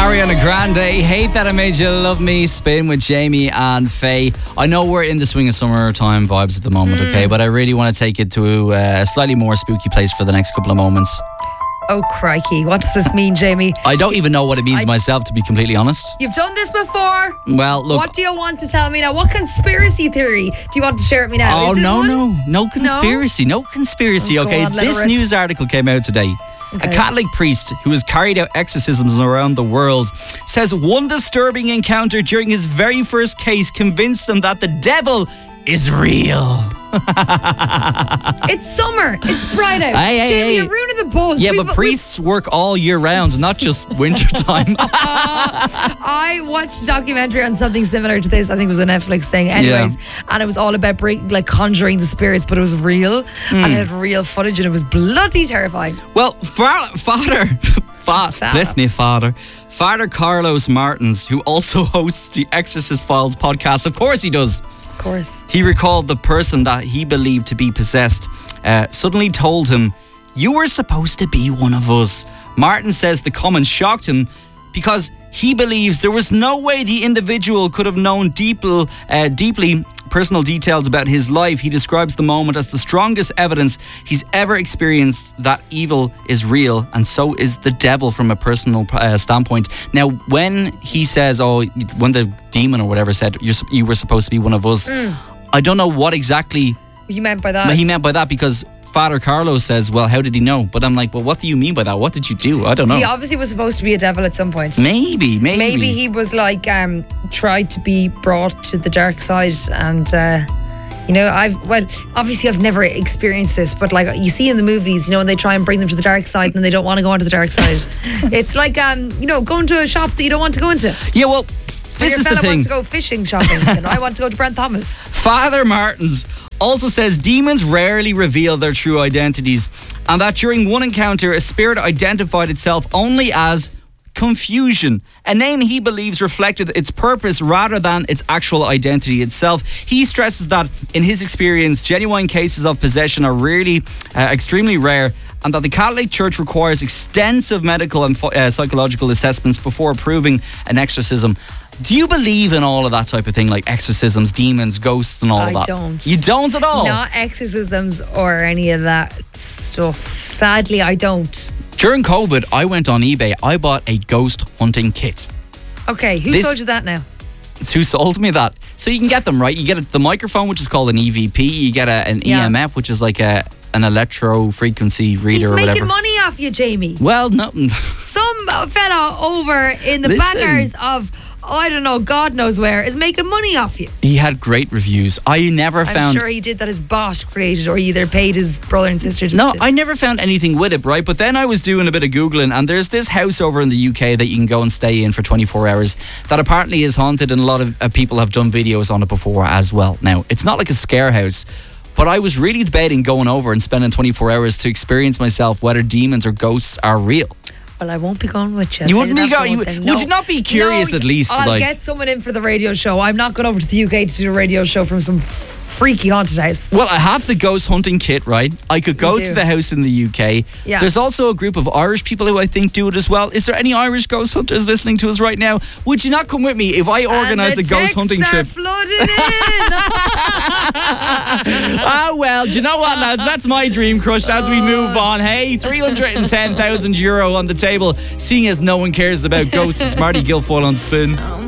Ariana Grande, Hate That I Made You Love Me, Spin with Jamie and Faye. I know we're in the swing of summertime vibes at the moment, okay, but I really want to take it to a slightly more spooky place for the next couple of moments. Oh, crikey. What does this mean, Jamie? I don't even know what it means myself, to be completely honest. You've done this before. Well, look. What do you want to tell me now? What conspircy theory do you want to share with me now? Oh, no conspiracy. No conspiracy, Oh, okay? God, let it This rip. news article came out today. Okay. A Catholic priest who has carried out exorcisms around the world says one disturbing encounter during his very first case convinced him that the devil is real. It's summer. It's bright out. Hey, Jamie, hey. you're ruining the buzz. Yeah, but priests work all year round, not just winter time. I watched a documentary on something similar to this. I think it was a Netflix thing. Anyways, and it was all about conjuring the spirits, but it was real. And it had real footage and it was bloody terrifying. Well, Father Carlos Martins, who also hosts the Exorcist Files podcast, of course he does. Of course. He recalled the person that he believed to be possessed suddenly told him, "You were supposed to be one of us." Martin says the comment shocked him because he believes there was no way the individual could have known deeply personal details about his life. He describes the moment as the strongest evidence he's ever experienced that evil is real, and so is the devil from a personal standpoint. Now, when he says, when the demon or whatever said, you were supposed to be one of us, I don't know what exactly You meant by that? he meant by that, because Father Carlos says, well, how did he know? But I'm like, well, what do you mean by that? What did you do? I don't know. He obviously was supposed to be a devil at some point. Maybe. Maybe he was tried to be brought to the dark side, and obviously I've never experienced this, but like you see in the movies, when they try and bring them to the dark side and they don't want to go onto the dark side. It's like going to a shop that you don't want to go into. Yeah, well, this Your is the fella thing. wants to go fishing shopping, and I want to go to Brent Thomas. Father Martins also says demons rarely reveal their true identities, and that during one encounter, a spirit identified itself only as confusion, a name he believes reflected its purpose rather than its actual identity itself. He stresses that, in his experience, genuine cases of possession are really extremely rare, and that the Catholic Church requires extensive medical and psychological assessments before approving an exorcism. Do you believe in all of that type of thing, like exorcisms, demons, ghosts and all of that? I don't. You don't at all? Not exorcisms or any of that stuff. Sadly, I don't. During COVID, I went on eBay. I bought a ghost hunting kit. Okay, who sold you that now? It's who sold me that. So you can get them, right? You get the microphone, which is called an EVP. You get an EMF, which is like an electro frequency reader or whatever. He's making money off you, Jamie. Well, no. Some fella over in the backers of, I don't know, God knows where, is making money off you. He had great reviews. I'm sure he did that his boss created, or either paid his brother and sister to No, do. I never found anything with it, right? But then I was doing a bit of Googling, and there's this house over in the UK that you can go and stay in for 24 hours that apparently is haunted, and a lot of people have done videos on it before as well. Now, it's not like a scare house, but I was really debating going over and spending 24 hours to experience myself whether demons or ghosts are real. Well, I won't be going with you. You wouldn't be going. Would you not be curious at least? I'll get someone in for the radio show. I'm not going over to the UK to do a radio show from some freaky haunted house. Well, I have the ghost hunting kit, right? I could go to the house in the UK. Yeah. There's also a group of Irish people who I think do it as well. Is there any Irish ghost hunters listening to us right now? Would you not come with me if I organise the ghost hunting trip? Flooded in. Oh, well, do you know what, lads? That's my dream crushed as we move on. Hey, €310,000 on the table. Seeing as no one cares about ghosts, it's Marty Guilfoyle on Spin.